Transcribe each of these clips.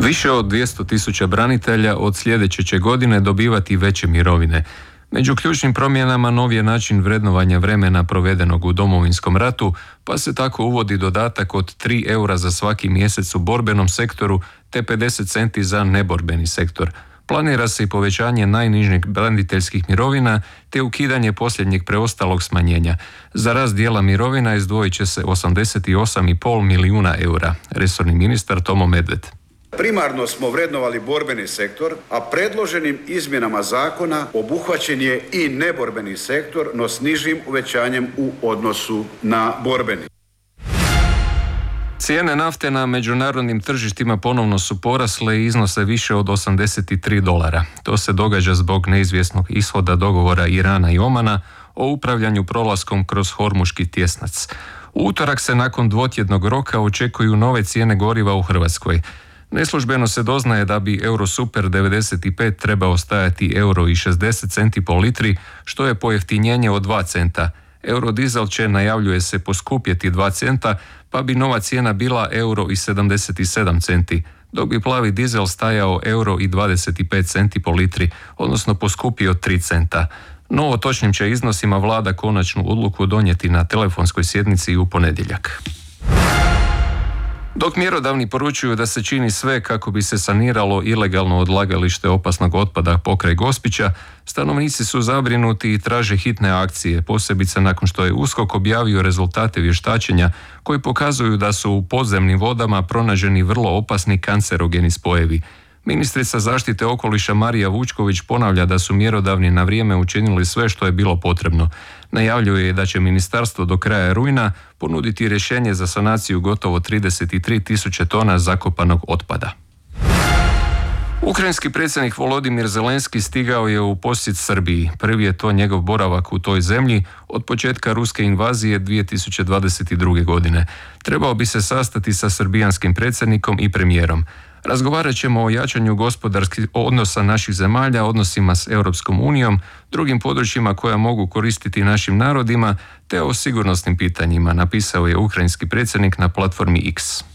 Više od 200.000 branitelja od sljedeće će godine dobivati veće mirovine. Među ključnim promjenama novi je način vrednovanja vremena provedenog u Domovinskom ratu, pa se tako uvodi dodatak od 3 eura za svaki mjesec u borbenom sektoru te 50 centi za neborbeni sektor. Planira se i povećanje najnižih braniteljskih mirovina te ukidanje posljednjeg preostalog smanjenja. Za rast dijela mirovina izdvojit će se 88,5 milijuna eura. Resorni ministar Tomo Medved. Primarno smo vrednovali borbeni sektor, a predloženim izmjenama zakona obuhvaćen je i neborbeni sektor, no s nižim uvećanjem u odnosu na borbeni. Cijene nafte na međunarodnim tržištima ponovno su porasle i iznose više od $83. To se događa zbog neizvjesnog ishoda dogovora Irana i Omana o upravljanju prolaskom kroz Hormuški tjesnac. U utorak se nakon dvotjednog roka očekuju nove cijene goriva u Hrvatskoj. Neslužbeno se doznaje da bi Eurosuper 95 trebao stajati €1,60 po litri, što je pojeftinjenje od 2 centa. Eurodizel će, najavljuje se, poskupjeti 2 centa, pa bi nova cijena bila €1,77, dok bi plavi dizel stajao €1,25 po litri, odnosno poskupio 3 centa. No o točnim će iznosima vlada konačnu odluku donijeti na telefonskoj sjednici u ponedjeljak. Dok mjerodavni poručuju da se čini sve kako bi se saniralo ilegalno odlagalište opasnog otpada pokraj Gospića, stanovnici su zabrinuti i traže hitne akcije, posebice nakon što je USKOK objavio rezultate vještačenja koji pokazuju da su u podzemnim vodama pronađeni vrlo opasni kancerogeni spojevi. Ministrica zaštite okoliša Marija Vučković ponavlja da su mjerodavni na vrijeme učinili sve što je bilo potrebno. Najavljuje da će ministarstvo do kraja rujna ponuditi rješenje za sanaciju gotovo 33.000 tona zakopanog otpada. Ukrajinski predsjednik Volodimir Zelenski stigao je u posjet Srbiji. Prvi je to njegov boravak u toj zemlji od početka ruske invazije 2022. godine. Trebao bi se sastati sa srbijanskim predsjednikom i premijerom. Razgovarat ćemo o jačanju gospodarskih odnosa naših zemalja, odnosima s Europskom unijom, drugim područjima koja mogu koristiti našim narodima, te o sigurnosnim pitanjima, napisao je ukrajinski predsjednik na platformi X.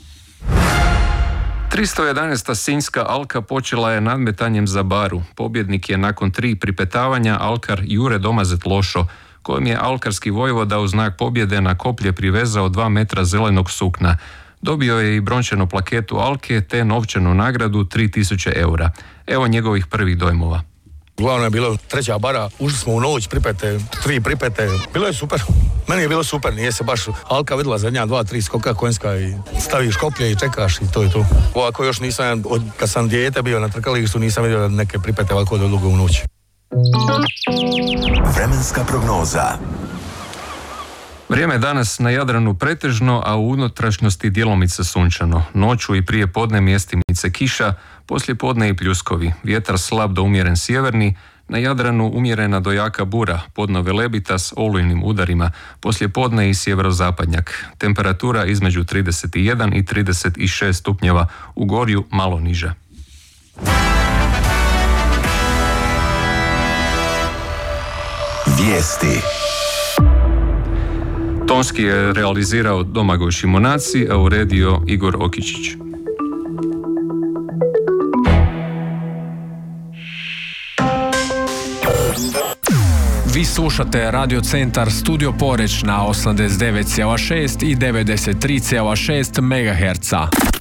311. Sinjska alka počela je nadmetanjem za baru. Pobjednik je nakon 3 pripetavanja alkar Jure Domazet Lošo, kojem je alkarski vojvoda u znak pobjede na koplje privezao 2 metra zelenog sukna. Dobio je i brončanu plaketu alke te novčanu nagradu 3.000 eura. Evo njegovih prvih dojmova. Glavno je bilo 3. bara, ušli smo u noć, 3 pripete, bilo je super. Meni je bilo super, nije se baš alka vidjela zadnja 2-3 skoka konjska i staviš koplje i čekaš i to je to. Ovako još nisam, kad sam dijete bio na trkalištu, nisam vidio neke pripete ovako do dugo u noć. Vremenska prognoza. Vrijeme danas na Jadranu pretežno, a u unutrašnjosti djelomice sunčano. Noću i prije podne mjestimice kiša, poslije podne i pljuskovi. Vjetar slab do umjeren sjeverni, na Jadranu umjerena do jaka bura, podno velebita s olujnim udarima, poslije podne i sjeverozapadnjak. Temperatura između 31 i 36 stupnjeva, u Gorju malo niža. Vijesti. Tonski je realizirao Domagoj Šimonaci, a uredio Igor Okičić. Vi slušate Radio Centar Studio Poreć na 89,6 i 93,6 MHz.